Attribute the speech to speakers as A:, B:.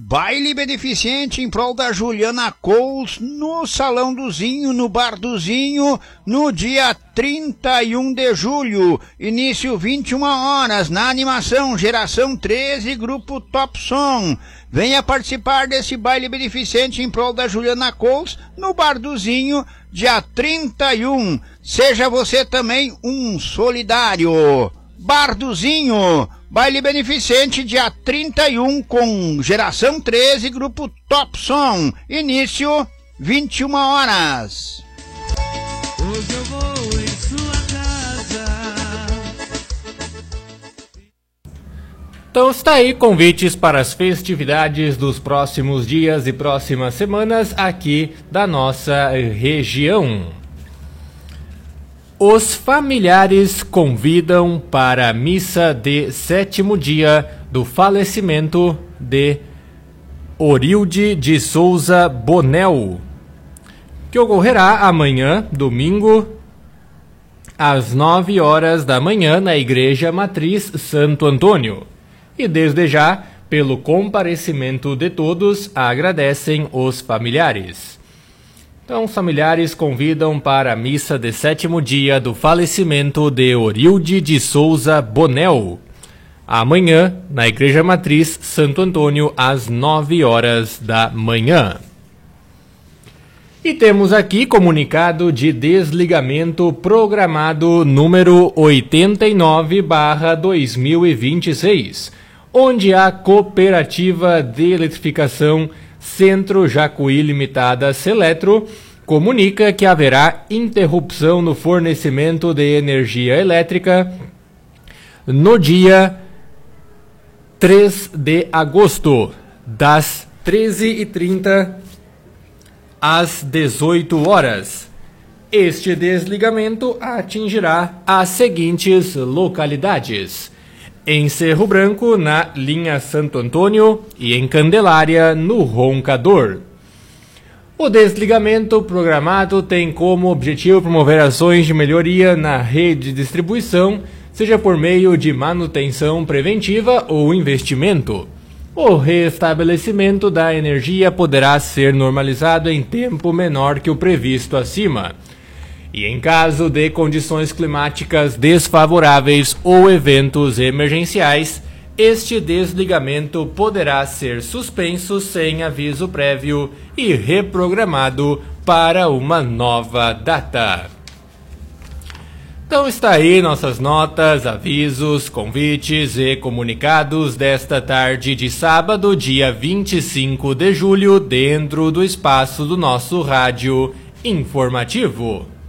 A: baile beneficente em prol da Juliana Coles no Salão do Zinho, no Bar do Zinho, no dia 31 de julho, início 21 horas, na animação Geração 13, Grupo Top Som. Venha participar desse baile beneficente em prol da Juliana Coles no Bar do Zinho, dia 31. Seja você também um solidário. Bar do Zinho, baile beneficente dia 31 com Geração 13, Grupo Top Som, início 21 horas.
B: Hoje eu vou em sua casa.
C: Então está aí convites para as festividades dos próximos dias e próximas semanas aqui da nossa região. Os familiares convidam para a missa de 7º dia do falecimento de Orilde de Souza Bonel, que ocorrerá amanhã, domingo, às 9 horas da manhã, na Igreja Matriz Santo Antônio. E desde já, pelo comparecimento de todos, agradecem os familiares. Então, os familiares convidam para a missa de 7º dia do falecimento de Orilde de Souza Bonel, amanhã, na Igreja Matriz Santo Antônio, às 9 horas da manhã. E temos aqui comunicado de desligamento programado número 89/2026, onde a Cooperativa de Eletrificação Centro Jacuí Limitada Seletro comunica que haverá interrupção no fornecimento de energia elétrica no dia 3 de agosto, das 13h30 às 18 horas. Este desligamento atingirá as seguintes localidades: em Cerro Branco, na linha Santo Antônio, e em Candelária, no Roncador. O desligamento programado tem como objetivo promover ações de melhoria na rede de distribuição, seja por meio de manutenção preventiva ou investimento. O restabelecimento da energia poderá ser normalizado em tempo menor que o previsto acima. E em caso de condições climáticas desfavoráveis ou eventos emergenciais, este desligamento poderá ser suspenso sem aviso prévio e reprogramado para uma nova data. Então está aí nossas notas, avisos, convites e comunicados desta tarde de sábado, dia 25 de julho, dentro do espaço do nosso rádio informativo.